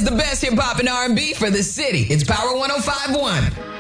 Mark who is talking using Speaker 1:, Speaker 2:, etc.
Speaker 1: the best hip hop and R&B for the city. It's Power 105.1.